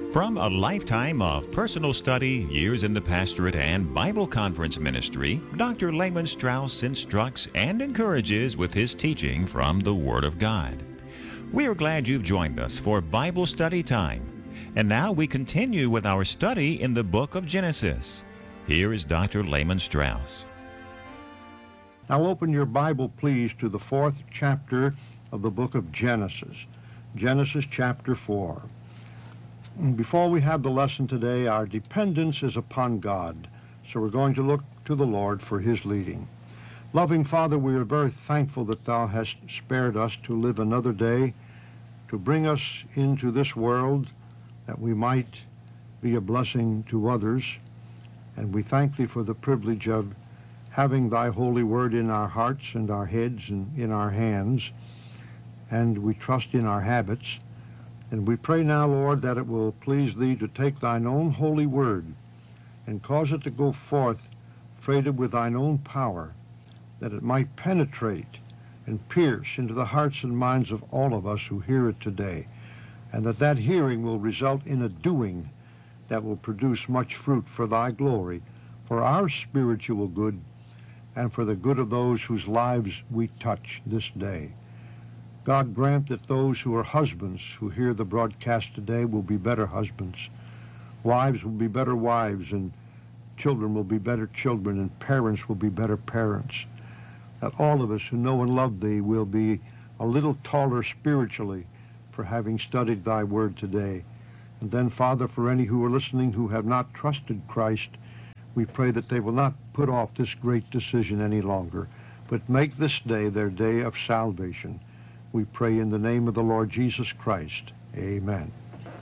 From a lifetime of personal study, years in the pastorate, and Bible conference ministry, Dr. Lehman Strauss instructs and encourages with his teaching from the Word of God. We are glad you've joined us for Bible study time. And now we continue with our study in the book of Genesis. Here is Dr. Lehman Strauss. Now open your Bible, please, to the 4th chapter of the book of Genesis. Genesis chapter 4. Before we have the lesson today, our dependence is upon God. So we're going to look to the Lord for His leading. Loving Father, we are very thankful that Thou hast spared us to live another day, to bring us into this world, that we might be a blessing to others. And we thank Thee for the privilege of having Thy holy word in our hearts and our heads and in our hands. And we trust in our habits. And we pray now, Lord, that it will please Thee to take Thine own holy word and cause it to go forth freighted with Thine own power, that it might penetrate and pierce into the hearts and minds of all of us who hear it today, and that that hearing will result in a doing that will produce much fruit for Thy glory, for our spiritual good, and for the good of those whose lives we touch this day. God, grant that those who are husbands who hear the broadcast today will be better husbands, wives will be better wives, and children will be better children, and parents will be better parents. That all of us who know and love Thee will be a little taller spiritually for having studied Thy word today. And then, Father, for any who are listening who have not trusted Christ, we pray that they will not put off this great decision any longer, but make this day their day of salvation. We pray in the name of the Lord Jesus Christ. Amen.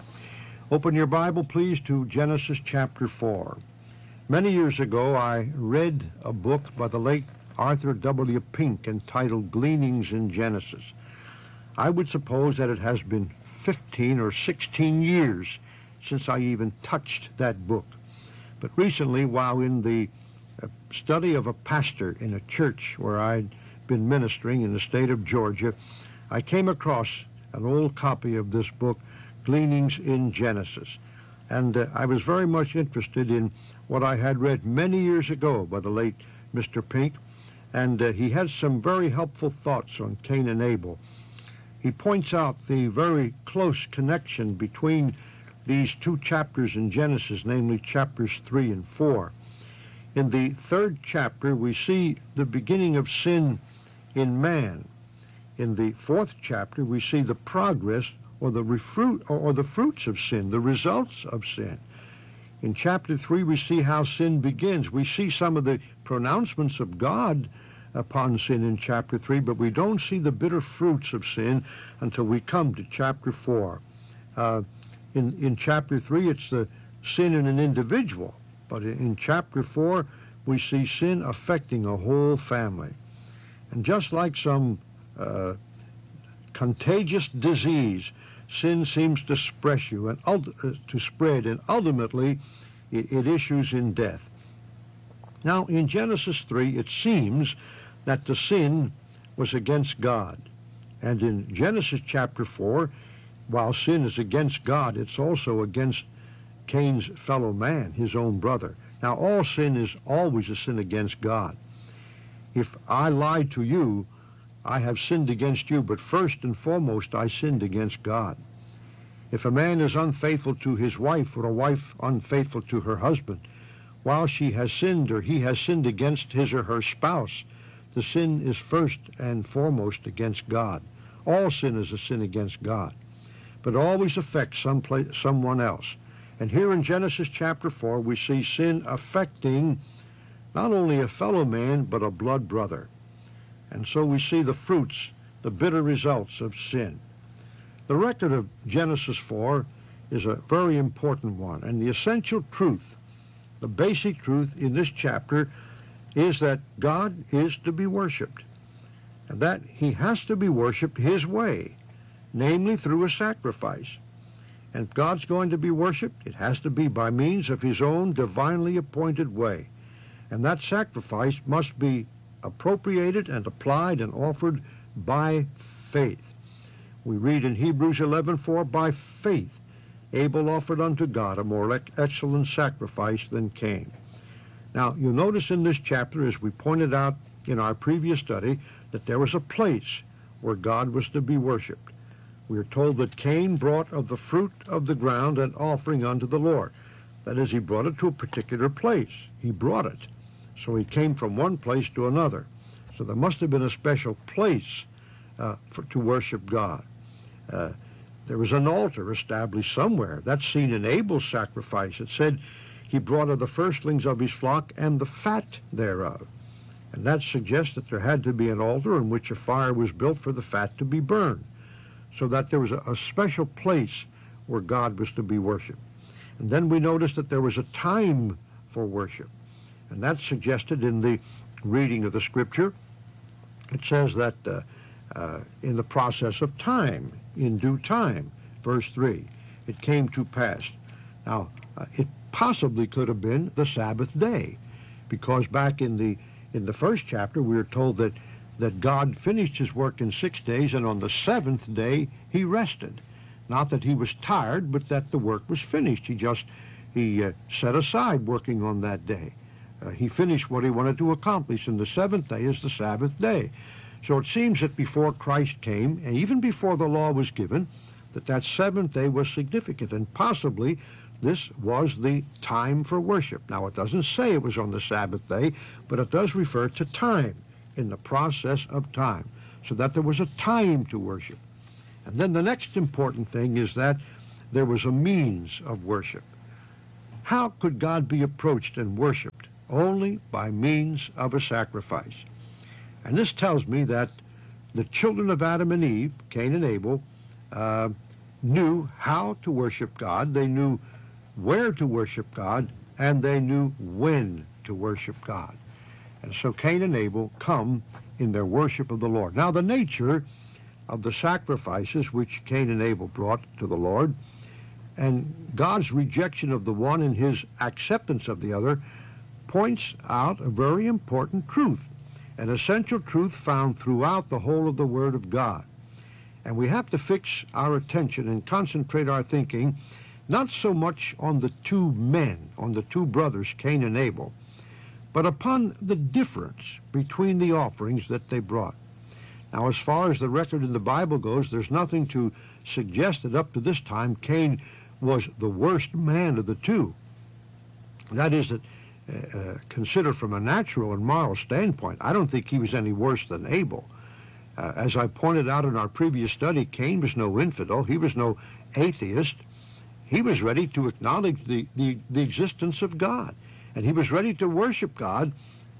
Open your Bible, please, to Genesis chapter 4. Many years ago, I read a book by the late Arthur W. Pink entitled Gleanings in Genesis. I would suppose that it has been 15 or 16 years since I even touched that book. But recently, while in the study of a pastor in a church where I'd been ministering in the state of Georgia, I came across an old copy of this book, Gleanings in Genesis. And I was very much interested in what I had read many years ago by the late Mr. Pink, and he had some very helpful thoughts on Cain and Abel. He points out the very close connection between these two chapters in Genesis, namely chapters 3 and 4. In the 3rd chapter, we see the beginning of sin in man. In the 4th chapter, we see the progress or the fruits of sin, the results of sin. In chapter 3, we see how sin begins. We see some of the pronouncements of God upon sin in chapter 3, but we don't see the bitter fruits of sin until we come to chapter 4. In chapter 3, it's the sin in an individual, but in chapter 4, we see sin affecting a whole family. And just like some contagious disease, sin seems to spread, and ultimately it issues in death. Now, in Genesis 3, it seems that the sin was against God. And in Genesis chapter 4, while sin is against God, it's also against Cain's fellow man, his own brother. Now, all sin is always a sin against God. If I lied to you, I have sinned against you, but first and foremost, I sinned against God. If a man is unfaithful to his wife, or a wife unfaithful to her husband, while she has sinned or he has sinned against his or her spouse, the sin is first and foremost against God. All sin is a sin against God, but it always affects someone else. And here in Genesis chapter 4, we see sin affecting not only a fellow man, but a blood brother. And so we see the fruits, the bitter results of sin. The record of Genesis 4 is a very important one, and the essential truth, the basic truth in this chapter, is that God is to be worshipped, and that He has to be worshipped His way, namely through a sacrifice. And if God's going to be worshipped, it has to be by means of His own divinely appointed way. And that sacrifice must be appropriated and applied and offered by faith. We read in Hebrews 11:4, by faith Abel offered unto God a more excellent sacrifice than Cain. Now, you'll notice in this chapter, as we pointed out in our previous study, that there was a place where God was to be worshipped. We are told that Cain brought of the fruit of the ground an offering unto the Lord. That is, he brought it to a particular place. He brought it. So he came from one place to another. So there must have been a special place to worship God. There was an altar established somewhere. That's seen in Abel's sacrifice. It said he brought of the firstlings of his flock and the fat thereof. And that suggests that there had to be an altar in which a fire was built for the fat to be burned, so that there was a special place where God was to be worshipped. And then we noticed that there was a time for worship. And that's suggested in the reading of the Scripture. It says that in the process of time, in due time, verse 3, it came to pass. Now, it possibly could have been the Sabbath day, because back in the first chapter we are told that God finished his work in 6 days, and on the seventh day he rested. Not that he was tired, but that the work was finished. He set aside working on that day. He finished what he wanted to accomplish, and the seventh day is the Sabbath day. So it seems that before Christ came, and even before the law was given, that seventh day was significant, and possibly this was the time for worship. Now, it doesn't say it was on the Sabbath day, but it does refer to time, in the process of time, so that there was a time to worship. And then the next important thing is that there was a means of worship. How could God be approached and worshiped? Only by means of a sacrifice. And this tells me that the children of Adam and Eve, Cain and Abel, knew how to worship God. They knew where to worship God, and they knew when to worship God. And so Cain and Abel come in their worship of the Lord. Now, the nature of the sacrifices which Cain and Abel brought to the Lord, and God's rejection of the one and his acceptance of the other, points out a very important truth, an essential truth found throughout the whole of the Word of God. And we have to fix our attention and concentrate our thinking not so much on the two men, on the two brothers, Cain and Abel, but upon the difference between the offerings that they brought. Now, as far as the record in the Bible goes, there's nothing to suggest that up to this time Cain was the worst man of the two. That is, that considered from a natural and moral standpoint, I don't think he was any worse than Abel. As I pointed out in our previous study, Cain was no infidel. He was no atheist. He was ready to acknowledge the existence of God. And he was ready to worship God,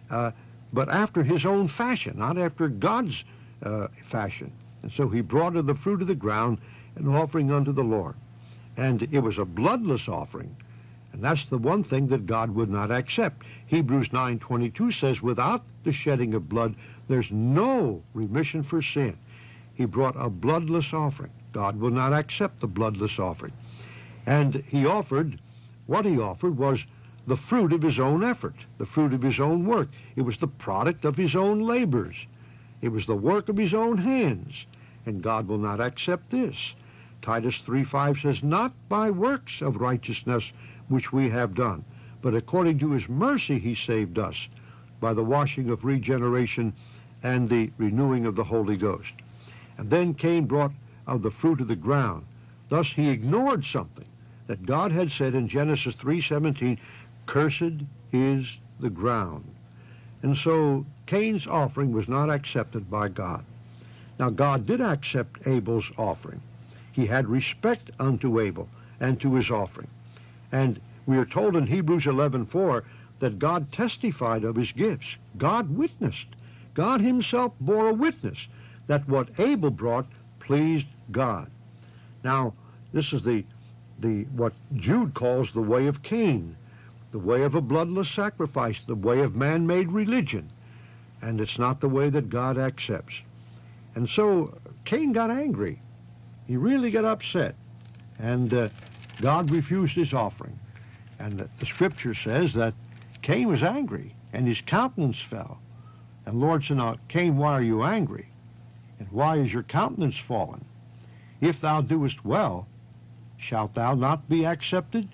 but after his own fashion, not after God's fashion. And so he brought of the fruit of the ground an offering unto the Lord. And it was a bloodless offering. And that's the one thing that God would not accept. Hebrews 9:22 says, without the shedding of blood, there's no remission for sin. He brought a bloodless offering. God will not accept the bloodless offering. And he offered, what he offered was the fruit of his own effort, the fruit of his own work. It was the product of his own labors. It was the work of his own hands. And God will not accept this. Titus 3:5 says, not by works of righteousness which we have done, but according to his mercy he saved us by the washing of regeneration and the renewing of the Holy Ghost. And then Cain brought of the fruit of the ground. Thus he ignored something that God had said in Genesis 3:17, cursed is the ground. And so Cain's offering was not accepted by God. Now, God did accept Abel's offering. He had respect unto Abel and to his offering. And we are told in Hebrews 11:4 that God testified of his gifts. God witnessed. God himself bore a witness that what Abel brought pleased God. Now, this is what Jude calls the way of Cain, the way of a bloodless sacrifice, the way of man-made religion. And it's not the way that God accepts. And so Cain got angry. He really got upset. And God refused his offering. And the scripture says that Cain was angry, and his countenance fell. And the Lord said, now, Cain, why are you angry? And why is your countenance fallen? If thou doest well, shalt thou not be accepted?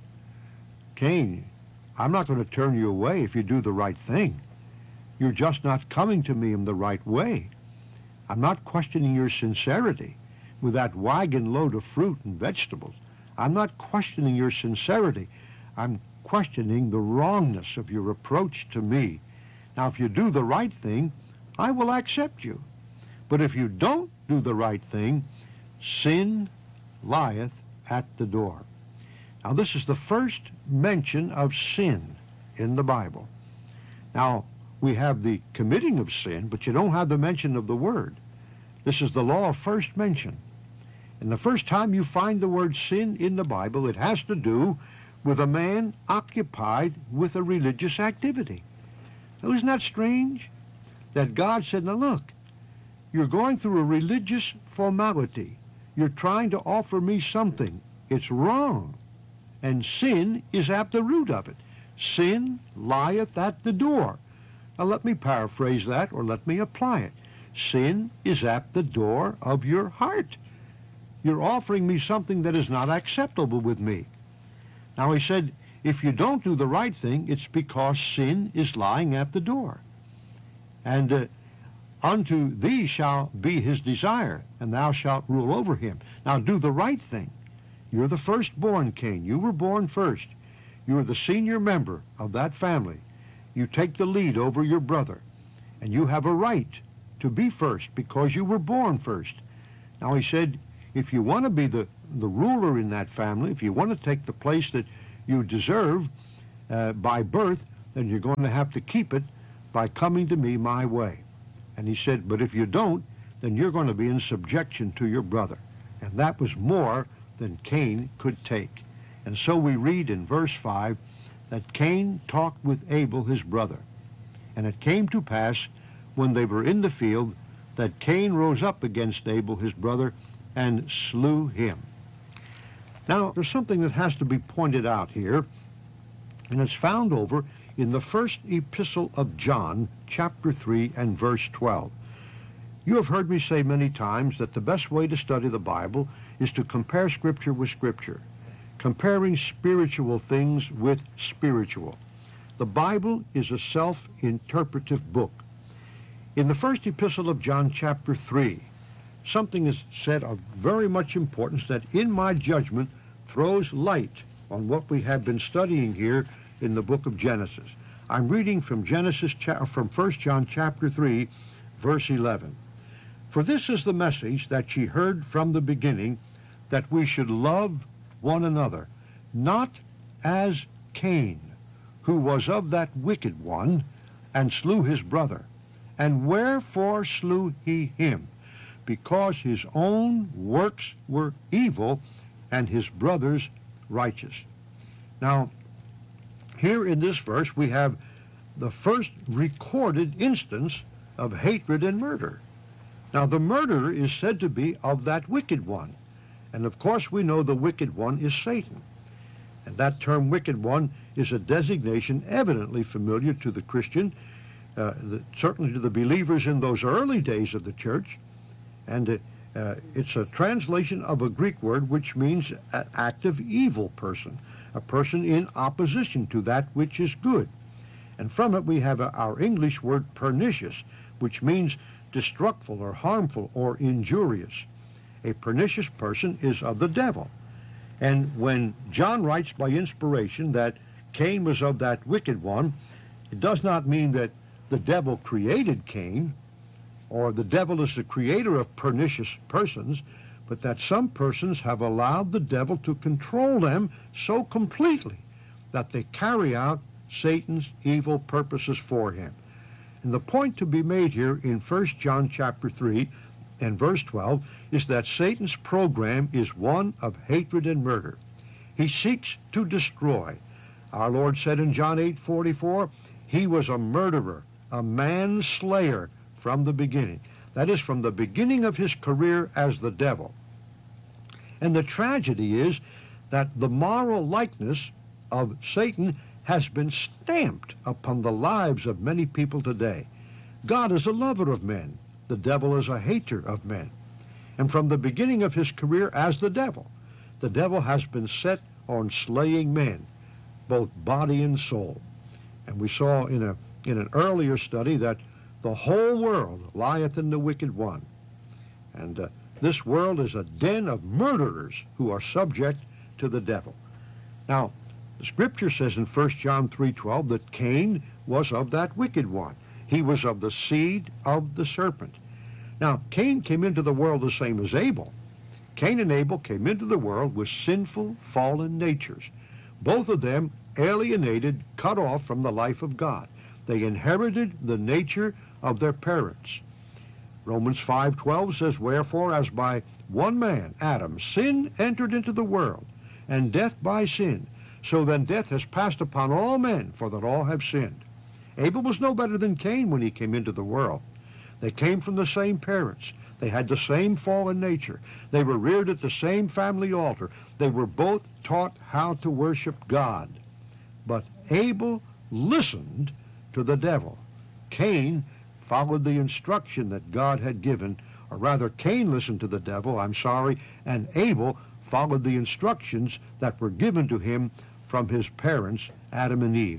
Cain, I'm not going to turn you away if you do the right thing. You're just not coming to me in the right way. I'm not questioning your sincerity with that wagon load of fruit and vegetables. I'm not questioning your sincerity. I'm questioning the wrongness of your approach to me. Now, if you do the right thing, I will accept you. But if you don't do the right thing, sin lieth at the door. Now, this is the first mention of sin in the Bible. Now, we have the committing of sin, but you don't have the mention of the word. This is the law of first mention. And the first time you find the word sin in the Bible, it has to do with a man occupied with a religious activity. Now, isn't that strange? That God said, now look, you're going through a religious formality. You're trying to offer me something. It's wrong. And sin is at the root of it. Sin lieth at the door. Now let me paraphrase that, or let me apply it. Sin is at the door of your heart. You're offering me something that is not acceptable with me. Now he said, if you don't do the right thing, it's because sin is lying at the door. And unto thee shall be his desire, and thou shalt rule over him. Now do the right thing. You're the firstborn, Cain. You were born first. You are the senior member of that family. You take the lead over your brother, and you have a right to be first because you were born first. Now he said, if you want to be the ruler in that family, if you want to take the place that you deserve by birth, then you're going to have to keep it by coming to me my way. And he said, but if you don't, then you're going to be in subjection to your brother. And that was more than Cain could take. And so we read in verse 5 that Cain talked with Abel his brother. And it came to pass, when they were in the field, that Cain rose up against Abel his brother and slew him. Now, there's something that has to be pointed out here, and it's found over in the first epistle of John, chapter 3 and verse 12. You have heard me say many times that the best way to study the Bible is to compare Scripture with Scripture, comparing spiritual things with spiritual. The Bible is a self-interpretive book. In the first epistle of John, chapter 3, something is said of very much importance that, in my judgment, throws light on what we have been studying here in the book of Genesis. I'm reading from from 1 John chapter 3, verse 11. For this is the message that ye heard from the beginning, that we should love one another, not as Cain, who was of that wicked one, and slew his brother. And wherefore slew he him? Because his own works were evil, and his brother's righteous. Now, here in this verse we have the first recorded instance of hatred and murder. Now, the murderer is said to be of that wicked one. And of course we know the wicked one is Satan. And that term wicked one is a designation evidently familiar to the Christian, certainly to the believers in those early days of the church. And it's a translation of a Greek word which means an active evil person, a person in opposition to that which is good. And from it we have our English word pernicious, which means destructful or harmful or injurious. A pernicious person is of the devil. And when John writes by inspiration that Cain was of that wicked one, it does not mean that the devil created Cain, or the devil is the creator of pernicious persons, but that some persons have allowed the devil to control them so completely that they carry out Satan's evil purposes for him. And the point to be made here in 1 John chapter 3 and verse 12 is that Satan's program is one of hatred and murder. He seeks to destroy. Our Lord said in John 8:44, he was a murderer, a manslayer from the beginning. That is, from the beginning of his career as the devil. And the tragedy is that the moral likeness of Satan has been stamped upon the lives of many people today. God is a lover of men. The devil is a hater of men. And from the beginning of his career as the the devil has been set on slaying men, both body and soul. And we saw in an earlier study that the whole world lieth in the wicked one. And this world is a den of murderers who are subject to the devil. Now, the Scripture says in 1 John 3:12 that Cain was of that wicked one. He was of the seed of the serpent. Now, Cain came into the world the same as Abel. Cain and Abel came into the world with sinful, fallen natures. Both of them alienated, cut off from the life of God. They inherited the nature of their parents. Romans 5:12 says, "Wherefore, as by one man, Adam, sin entered into the world, and death by sin, so then death has passed upon all men, for that all have sinned." Abel was no better than Cain when he came into the world. They came from the same parents. They had the same fallen nature. They were reared at the same family altar. They were both taught how to worship God. But Abel listened to the devil. Cain followed the instruction that God had given, or rather Cain listened to the devil, and Abel followed the instructions that were given to him from his parents, Adam and Eve.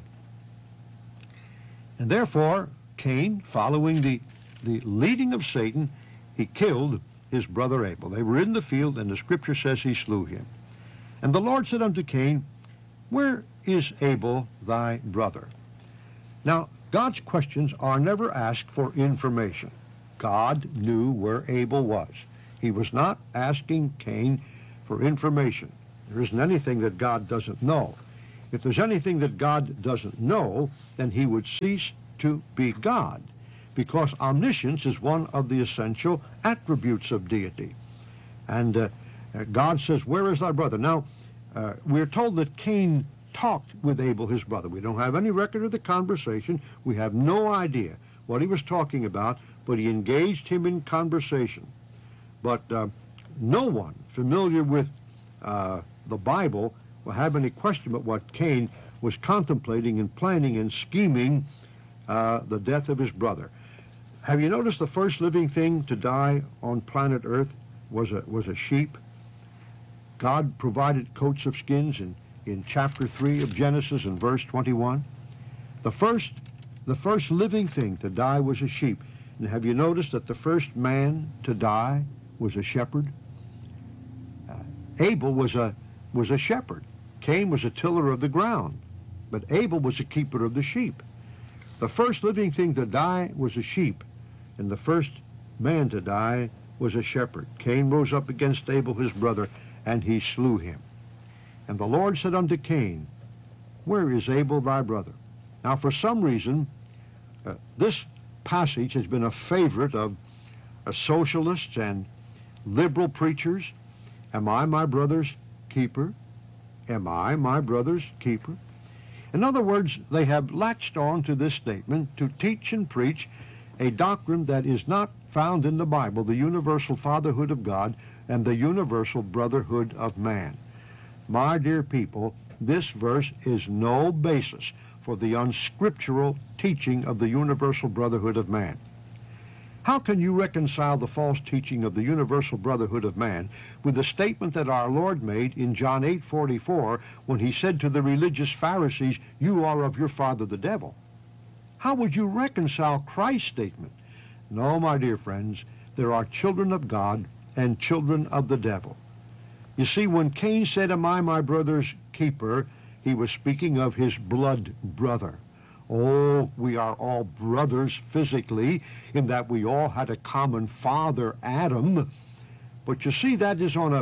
And therefore, Cain, following the leading of Satan, he killed his brother Abel. They were in the field, and the Scripture says he slew him. And the Lord said unto Cain, "Where is Abel thy brother?" Now, God's questions are never asked for information. God knew where Abel was. He was not asking Cain for information. There isn't anything that God doesn't know. If there's anything that God doesn't know, then he would cease to be God, because omniscience is one of the essential attributes of deity. And God says, "Where is thy brother?" Now, we're told that Cain talked with Abel, his brother. We don't have any record of the conversation. We have no idea what he was talking about, but he engaged him in conversation. But no one familiar with the Bible will have any question about what Cain was contemplating and planning and scheming the death of his brother. Have you noticed the first living thing to die on planet Earth was a sheep? God provided coats of skins in chapter 3 of Genesis and verse 21. The first living thing to die was a sheep. And have you noticed that the first man to die was a shepherd? Abel was a shepherd. Cain was a tiller of the ground, but Abel was a keeper of the sheep. The first living thing to die was a sheep, and the first man to die was a shepherd. Cain rose up against Abel his brother, and he slew him. And the Lord said unto Cain, "Where is Abel thy brother?" Now, for some reason, this passage has been a favorite of socialists and liberal preachers. Am I my brother's keeper? Am I my brother's keeper? In other words, they have latched on to this statement to teach and preach a doctrine that is not found in the Bible, the universal fatherhood of God and the universal brotherhood of man. My dear people, this verse is no basis for the unscriptural teaching of the universal brotherhood of man. How can you reconcile the false teaching of the universal brotherhood of man with the statement that our Lord made in John 8:44 when he said to the religious Pharisees, "You are of your father the devil"? How would you reconcile Christ's statement? No, my dear friends, there are children of God and children of the devil. You see, when Cain said, "Am I my brother's keeper?" he was speaking of his blood brother. Oh, we are all brothers physically, in that we all had a common father, Adam. But you see, that is on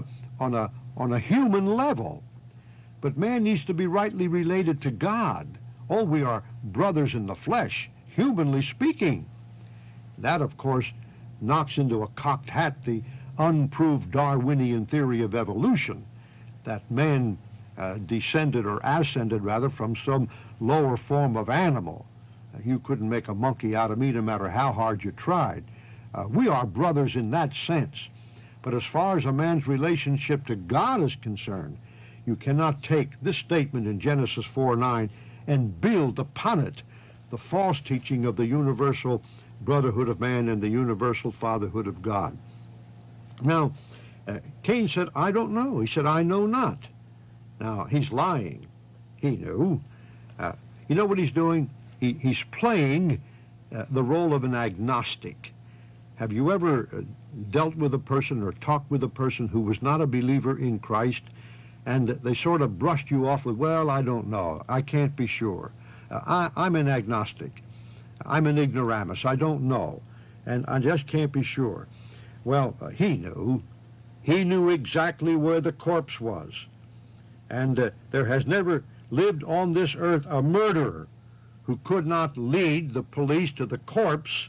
a human level. But man needs to be rightly related to God. Oh, we are brothers in the flesh, humanly speaking. That, of course, knocks into a cocked hat the unproved Darwinian theory of evolution, that man descended or ascended rather from some lower form of animal. You couldn't make a monkey out of me no matter how hard you tried. We are brothers in that sense. But as far as a man's relationship to God is concerned, you cannot take this statement in Genesis 4:9 and build upon it the false teaching of the universal brotherhood of man and the universal fatherhood of God. Now, Cain said, I don't know. He said, I know not. Now, he's lying. He knew. You know what he's doing? He's playing the role of an agnostic. Have you ever dealt with a person or talked with a person who was not a believer in Christ, and they sort of brushed you off with, well, I don't know. I can't be sure. I'm an agnostic. I'm an ignoramus. I don't know. And I just can't be sure. Well, he knew. He knew exactly where the corpse was. And there has never lived on this earth a murderer who could not lead the police to the corpse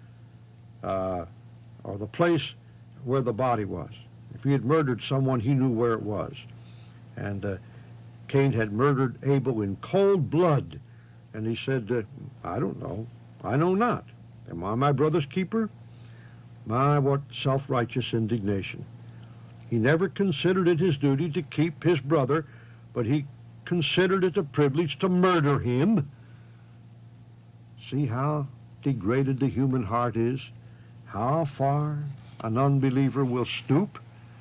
or the place where the body was. If he had murdered someone, he knew where it was. And Cain had murdered Abel in cold blood. And he said, I don't know. I know not. Am I my brother's keeper? My, what self-righteous indignation. He never considered it his duty to keep his brother, but he considered it a privilege to murder him. See how degraded the human heart is? How far an unbeliever will stoop?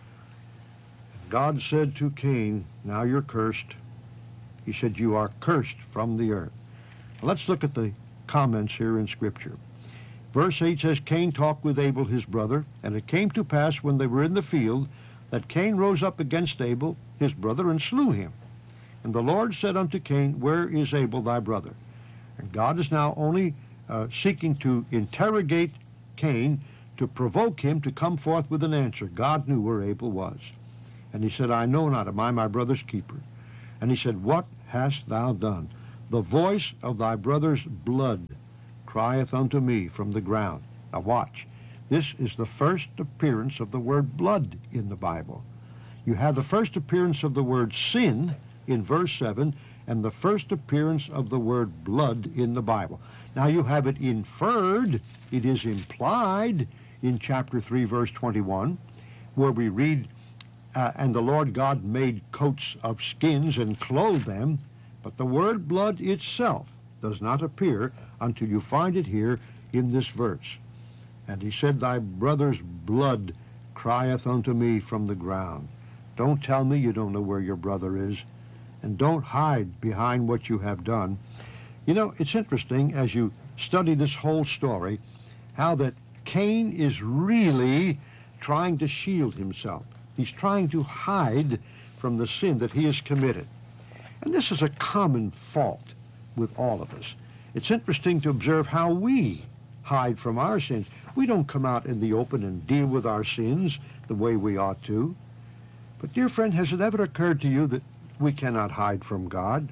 God said to Cain, now you're cursed. He said, you are cursed from the earth. Let's look at the comments here in Scripture. Verse 8 says, Cain talked with Abel his brother, and it came to pass when they were in the field that Cain rose up against Abel his brother and slew him. And the Lord said unto Cain, where is Abel thy brother? And God is now only seeking to interrogate Cain to provoke him to come forth with an answer. God knew where Abel was. And he said, I know not, am I my brother's keeper? And he said, what hast thou done? The voice of thy brother's blood crieth unto me from the ground. Now watch. This is the first appearance of the word blood in the Bible. You have the first appearance of the word sin in verse 7 and the first appearance of the word blood in the Bible. Now you have it inferred, it is implied in chapter 3, verse 21, where we read, and the Lord God made coats of skins and clothed them, but the word blood itself does not appear until you find it here in this verse. And he said, thy brother's blood crieth unto me from the ground. Don't tell me you don't know where your brother is, and don't hide behind what you have done. You know, it's interesting as you study this whole story, how that Cain is really trying to shield himself. He's trying to hide from the sin that he has committed. And this is a common fault with all of us. It's interesting to observe how we hide from our sins. We don't come out in the open and deal with our sins the way we ought to. But dear friend, has it ever occurred to you that we cannot hide from God?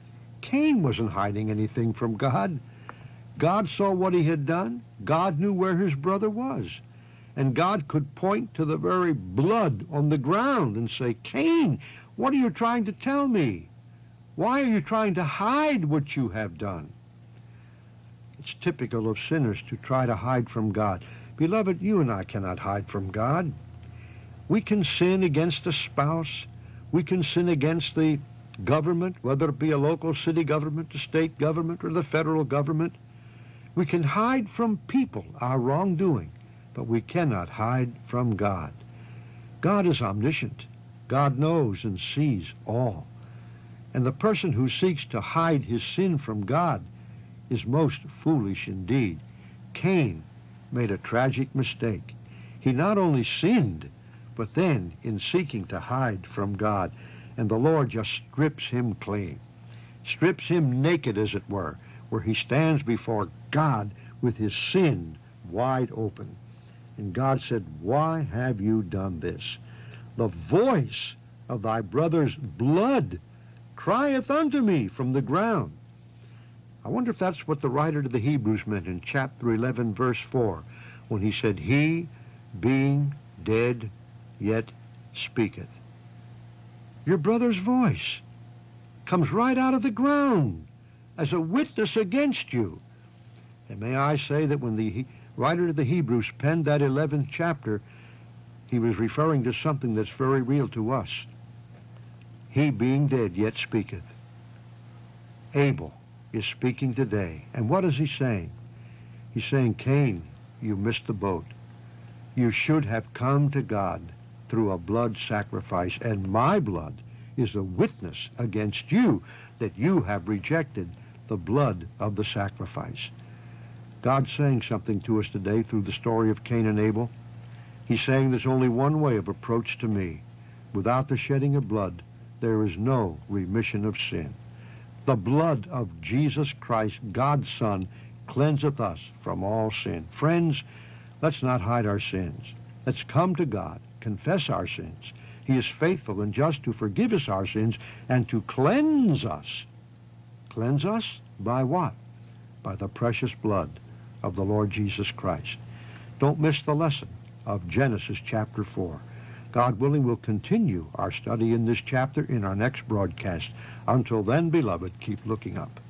Cain wasn't hiding anything from God. God saw what he had done. God knew where his brother was. And God could point to the very blood on the ground and say, Cain, what are you trying to tell me? Why are you trying to hide what you have done? It's typical of sinners to try to hide from God. Beloved, you and I cannot hide from God. We can sin against a spouse. We can sin against the government, whether it be a local city government, the state government, or the federal government. We can hide from people our wrongdoing, but we cannot hide from God. God is omniscient. God knows and sees all. And the person who seeks to hide his sin from God is most foolish indeed. Cain made a tragic mistake. He not only sinned, but then in seeking to hide from God, and the Lord just strips him clean, strips him naked, as it were, where he stands before God with his sin wide open. And God said, why have you done this? The voice of thy brother's blood crieth unto me from the ground. I wonder if that's what the writer to the Hebrews meant in chapter 11, verse 4, when he said, he, being dead, yet speaketh. Your brother's voice comes right out of the ground as a witness against you. And may I say that when the writer to the Hebrews penned that 11th chapter, he was referring to something that's very real to us. He, being dead, yet speaketh. Abel is speaking today. And what is he saying? He's saying, Cain, you missed the boat. You should have come to God through a blood sacrifice, and my blood is a witness against you that you have rejected the blood of the sacrifice. God's saying something to us today through the story of Cain and Abel. He's saying there's only one way of approach to me. Without the shedding of blood, there is no remission of sin. The blood of Jesus Christ, God's Son, cleanseth us from all sin. Friends, let's not hide our sins. Let's come to God, confess our sins. He is faithful and just to forgive us our sins and to cleanse us. Cleanse us by what? By the precious blood of the Lord Jesus Christ. Don't miss the lesson of Genesis chapter 4. God willing, we'll continue our study in this chapter in our next broadcast. Until then, beloved, keep looking up.